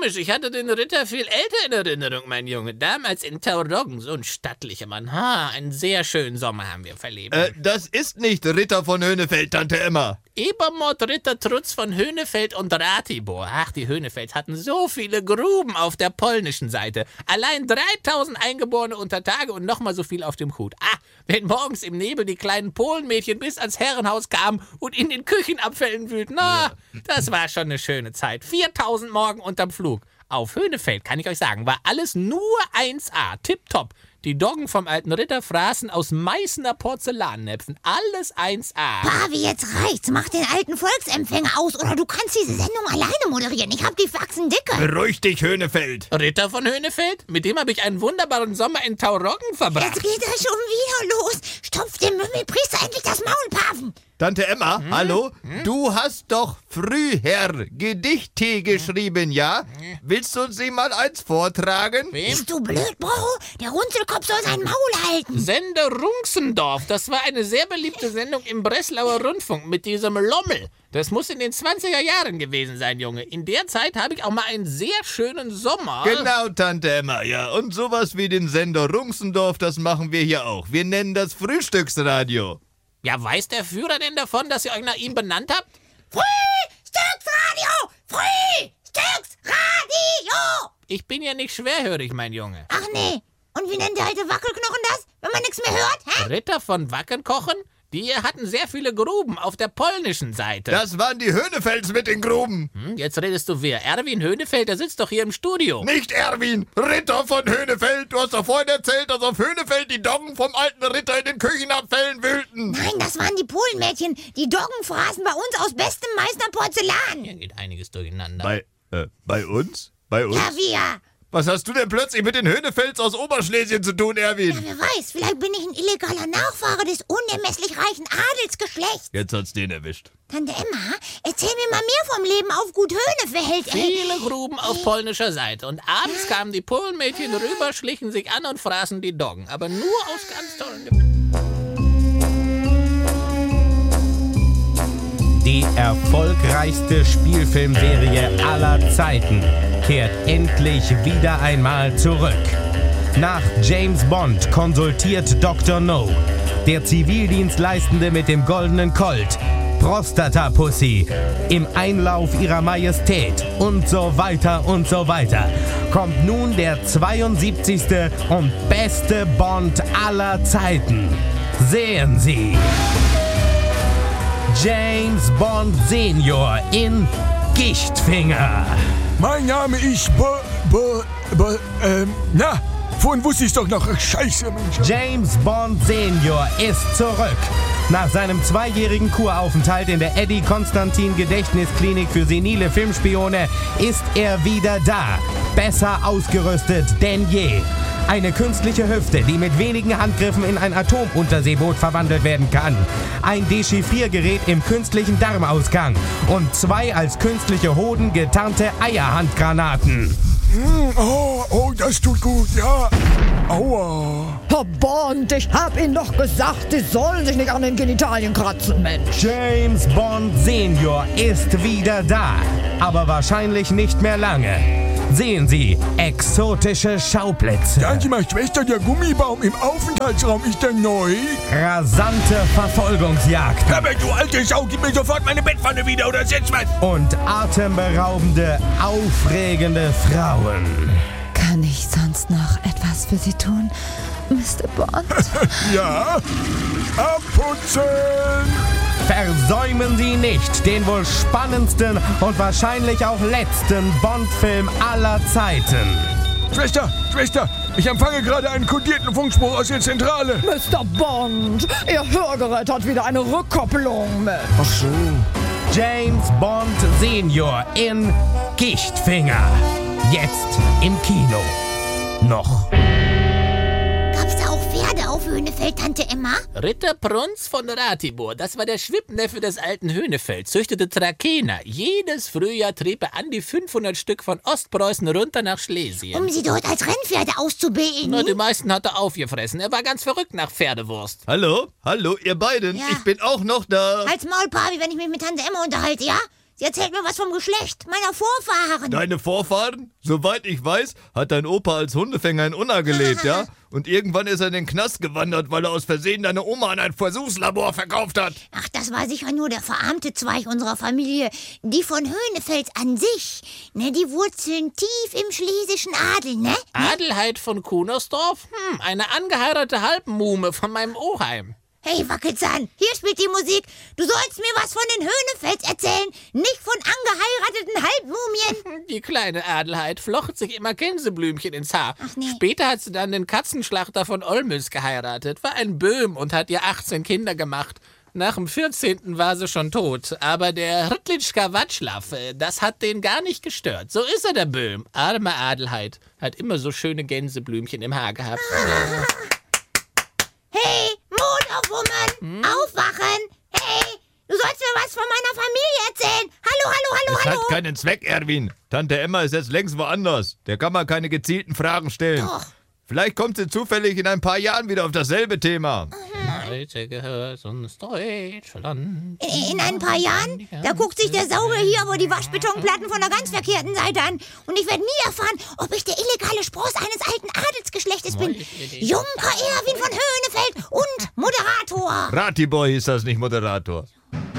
komisch. Ich hatte den Ritter viel älter in Erinnerung, mein Junge. Damals in Tauroggen, so ein stattlicher Mann. Einen sehr schönen Sommer haben wir verlebt. Das ist nicht Ritter von Höhnefeld, Tante Emma. Ebermord Ritter Trutz von Höhnefeld und Ratibor. Ach, die Höhnefelds hatten so viele Gruben auf der polnischen Seite. Allein 3000 Eingeborene unter Tage und nochmal so viel auf dem Hut. Wenn morgens im Nebel die kleinen Polenmädchen bis ans Herrenhaus kamen und in den Küchenabfällen wühlten. Das war schon eine schöne Zeit. 4000 Morgen unterm Flug. Auf Höhnefeld, kann ich euch sagen, war alles nur 1A. Tipptopp. Die Doggen vom alten Ritter fraßen aus Meißner Porzellannäpfen. Alles 1A. Pavi, jetzt reicht's. Mach den alten Volksempfänger aus oder du kannst diese Sendung alleine moderieren. Ich hab die Faxen dicke. Beruhig dich, Höhnefeld. Ritter von Höhnefeld? Mit dem habe ich einen wunderbaren Sommer in Tauroggen verbracht. Jetzt geht er schon wieder los. Stopf dem Mümmelpriester endlich das Maul, Paven. Tante Emma, hallo? Du hast doch früher Gedichte geschrieben, ja? Willst du uns mal eins vortragen? Wem? Bist du blöd, Bro? Der Runzelkopf soll sein Maul halten. Sender Runxendorf. Das war eine sehr beliebte Sendung im Breslauer Rundfunk mit diesem Lommel. Das muss in den 20er Jahren gewesen sein, Junge. In der Zeit habe ich auch mal einen sehr schönen Sommer. Genau, Tante Emma, ja. Und sowas wie den Sender Runxendorf, das machen wir hier auch. Wir nennen das Frühstücksradio. Ja, weiß der Führer denn davon, dass ihr euch nach ihm benannt habt? Frühstücksradio! Frühstücksradio! Ich bin ja nicht schwerhörig, mein Junge. Ach nee. Und wie nennt der alte Wackelknochen das, wenn man nichts mehr hört? Hä? Ritter von Wackenkochen? Die hatten sehr viele Gruben auf der polnischen Seite. Das waren die Höhnefelds mit den Gruben. Jetzt redest du wer? Erwin Höhnefeld, der sitzt doch hier im Studio. Nicht Erwin, Ritter von Höhnefeld. Du hast doch vorhin erzählt, dass auf Höhnefeld die Doggen vom alten Ritter in den Küchenabfällen wühlten. Nein, das waren die Polenmädchen. Die Doggen fraßen bei uns aus bestem Meißner Porzellan. Hier geht einiges durcheinander. Bei uns? Bei uns? Ja, wir. Was hast du denn plötzlich mit den Höhnefelds aus Oberschlesien zu tun, Erwin? Ja, wer weiß, vielleicht bin ich ein illegaler Nachfahre des unermesslich reichen Adelsgeschlechts. Jetzt hat's den erwischt. Tante Emma, erzähl mir mal mehr vom Leben auf Gut Höhnefeld. Viele Gruben auf polnischer Seite. Und abends kamen die Polenmädchen rüber, schlichen sich an und fraßen die Doggen. Aber nur aus ganz tollen Gebieten. Die erfolgreichste Spielfilmserie aller Zeiten kehrt endlich wieder einmal zurück. Nach James Bond konsultiert Dr. No, der Zivildienstleistende mit dem goldenen Colt, Prostata-Pussy, im Einlauf ihrer Majestät und so weiter, kommt nun der 72. und beste Bond aller Zeiten. Sehen Sie! James Bond Senior in Gichtfinger. Mein Name ist vorhin wusste ich's doch noch. Scheiße, Mensch. James Bond Senior ist zurück. Nach seinem 2-jährigen Kuraufenthalt in der Eddie Konstantin Gedächtnisklinik für senile Filmspione ist er wieder da. Besser ausgerüstet denn je. Eine künstliche Hüfte, die mit wenigen Handgriffen in ein Atomunterseeboot verwandelt werden kann. Ein Dechiffriergerät im künstlichen Darmausgang. Und 2 als künstliche Hoden getarnte Eierhandgranaten. Oh, das tut gut, ja. Aua. Herr Bond, ich hab Ihnen doch gesagt, Sie sollen sich nicht an den Genitalien kratzen, Mensch. James Bond Senior ist wieder da. Aber wahrscheinlich nicht mehr lange. Sehen Sie, exotische Schauplätze. Sagen Sie mal, Schwester, der Gummibaum im Aufenthaltsraum, ist der neu? Rasante Verfolgungsjagd. Aber du alte Sau, gib mir sofort meine Bettpfanne wieder oder setz was. Und atemberaubende, aufregende Frauen. Kann ich sonst noch etwas für Sie tun, Mr. Bond? Ja, abputzen. Versäumen Sie nicht den wohl spannendsten und wahrscheinlich auch letzten Bond-Film aller Zeiten. Schwester, ich empfange gerade einen kodierten Funkspruch aus der Zentrale. Mr. Bond, Ihr Hörgerät hat wieder eine Rückkopplung mit. Ach so. James Bond Senior in Gichtfinger. Jetzt im Kino. Noch. Gab's da auch Pferde auf Höhnefeld, Tante Emma? Ritter Prunz von Ratibor, das war der Schwippneffe des alten Höhnefeld, züchtete Trakener. Jedes Frühjahr trieb er an die 500 Stück von Ostpreußen runter nach Schlesien. Um sie dort als Rennpferde auszubilden? Na, die meisten hat er aufgefressen. Er war ganz verrückt nach Pferdewurst. Hallo, ihr beiden. Ja. Ich bin auch noch da. Halt's Maul, Pavi, wenn ich mich mit Tante Emma unterhalte, ja? Sie erzählt mir was vom Geschlecht meiner Vorfahren. Deine Vorfahren? Soweit ich weiß, hat dein Opa als Hundefänger in Unna gelebt, ja? Und irgendwann ist er in den Knast gewandert, weil er aus Versehen deine Oma an ein Versuchslabor verkauft hat. Ach, das war sicher nur der verarmte Zweig unserer Familie. Die von Höhnefels an sich, ne, die wurzeln tief im schlesischen Adel, ne? Adelheid von Kunersdorf? Eine angeheiratete Halbmuhme von meinem Oheim. Hey, Wackelzahn, hier spielt die Musik. Du sollst mir was von den Höhnefels erzählen, nicht von angeheirateten Halbmumien. Die kleine Adelheid flocht sich immer Gänseblümchen ins Haar. Ach nee. Später hat sie dann den Katzenschlachter von Olmütz geheiratet, war ein Böhm und hat ihr 18 Kinder gemacht. Nach dem 14. war sie schon tot, aber der Rüttlitschka Watschlaff, das hat den gar nicht gestört. So ist er, der Böhm. Arme Adelheid, hat immer so schöne Gänseblümchen im Haar gehabt. Hey, Mut auf, Woman, aufwachen. Hey, du sollst mir was von meiner Familie erzählen. Hallo. Das hat keinen Zweck, Erwin. Tante Emma ist jetzt längst woanders. Der kann man keine gezielten Fragen stellen. Doch. Vielleicht kommt sie zufällig in ein paar Jahren wieder auf dasselbe Thema. Heute gehört uns Deutschland. In ein paar Jahren, da guckt sich der Saure hier aber die Waschbetonplatten von der ganz verkehrten Seite an. Und ich werde nie erfahren, ob ich der illegale Spross eines alten Adelsgeschlechtes bin. Junker Erwin von Höhnefeld und Moderator. Ratibor hieß das, nicht Moderator.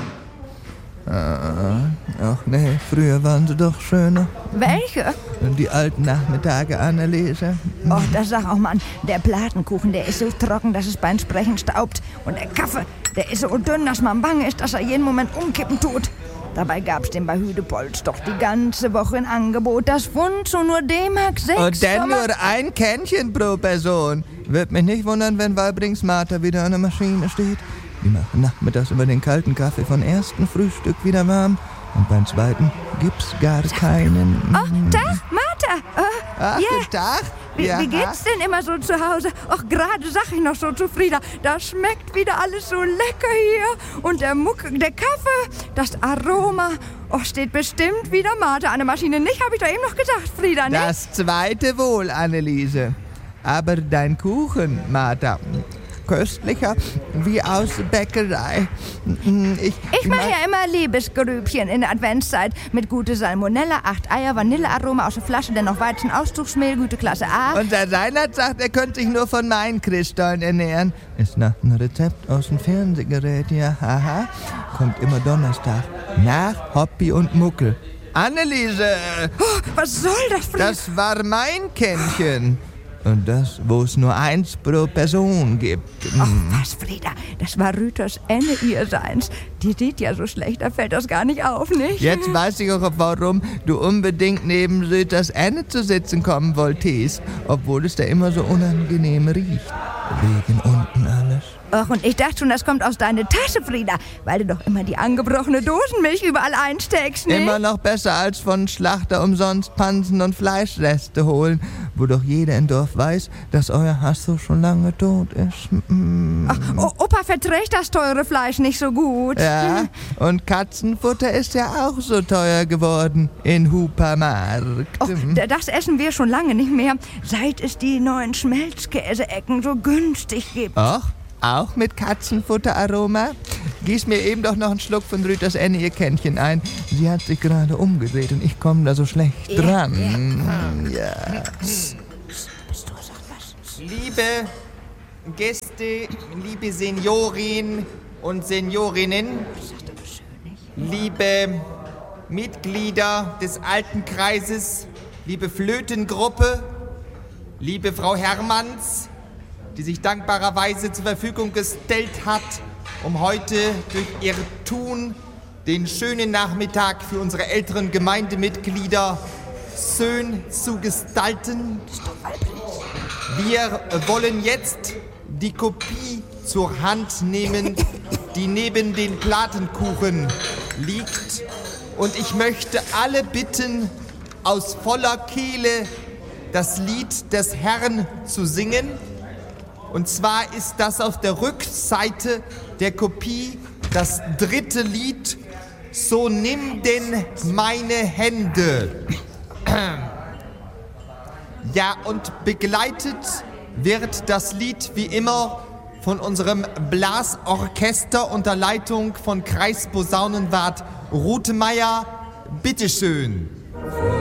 Ach nee, früher waren sie doch schöner. Welche? Die alten Nachmittage, Anneliese. Och, das sag auch Mann, der Platenkuchen, der ist so trocken, dass es beim Sprechen staubt. Und der Kaffee, der ist so dünn, dass man bange ist, dass er jeden Moment umkippen tut. Dabei gab's den bei Hüdepolz doch die ganze Woche in Angebot. Das Pfund zu nur D-Mark 6. Und dann nur ein Kännchen pro Person. Wird mich nicht wundern, wenn Walbrings Martha wieder an der Maschine steht. Die machen nachmittags über den kalten Kaffee von ersten Frühstück wieder warm. Und beim zweiten gibt's gar keinen. Oh, Tag, Martha. Ach, ja. guten Tag. Wie geht's denn immer so zu Hause? Ach, gerade sag ich noch so zu Frieda, das schmeckt wieder alles so lecker hier. Und der der Kaffee, das Aroma. Oh, steht bestimmt wieder Martha an der Maschine. Nicht, habe ich doch eben noch gesagt, Frieda, ne? Das zweite wohl, Anneliese. Aber dein Kuchen, Martha, köstlicher wie aus Bäckerei. Ich mache ja immer Liebesgrübchen in der Adventszeit mit gute Salmonella, 8 Eier, Vanillearoma aus der Flasche, dann noch Weizenauszugsmehl, gute Klasse A. Und der Reinhard sagt, er könnte sich nur von meinen Christstollen ernähren. Ist nach einem Rezept aus dem Fernsehgerät, ja, haha. Kommt immer Donnerstag. Nach Hoppi und Muckel. Anneliese! Oh, was soll das, Frieda? Das war mein Kännchen. Und das, wo es nur eins pro Person gibt. Ach was, Frieda, das war Rüters Enne ihrseins. Die sieht ja so schlecht, da fällt das gar nicht auf, nicht? Jetzt weiß ich auch, warum du unbedingt neben Rüters Enne zu sitzen kommen wolltest, obwohl es da immer so unangenehm riecht. Wegen unten alles. Ach, und ich dachte schon, das kommt aus deiner Tasche, Frieda, weil du doch immer die angebrochene Dosenmilch überall einsteckst, ne? Immer noch besser als von Schlachter umsonst Pansen und Fleischreste holen, wo doch jeder im Dorf weiß, dass euer Hasso schon lange tot ist. Ach, Opa verträgt das teure Fleisch nicht so gut. Ja, und Katzenfutter ist ja auch so teuer geworden in Hupermarkt. Oh, das essen wir schon lange nicht mehr, seit es die neuen Schmelzkäse-Ecken so günstig gibt. Ach, auch mit Katzenfutteraroma? Gieß mir eben doch noch einen Schluck von Rüters Enne ihr Kännchen ein. Sie hat sich gerade umgedreht und ich komme da so schlecht dran. Ja. Liebe Gäste, liebe Seniorin und Seniorinnen, liebe Mitglieder des Alten Kreises, liebe Flötengruppe, liebe Frau Hermanns, die sich dankbarerweise zur Verfügung gestellt hat, um heute durch ihr Tun den schönen Nachmittag für unsere älteren Gemeindemitglieder schön zu gestalten. Wir wollen jetzt die Kopie zur Hand nehmen, die neben den Platenkuchen liegt. Und ich möchte alle bitten, aus voller Kehle das Lied des Herrn zu singen. Und zwar ist das auf der Rückseite der Kopie das dritte Lied, So nimm denn meine Hände. Ja, und begleitet wird das Lied wie immer von unserem Blasorchester unter Leitung von Kreisposaunenwart Rutemeyer, bitteschön.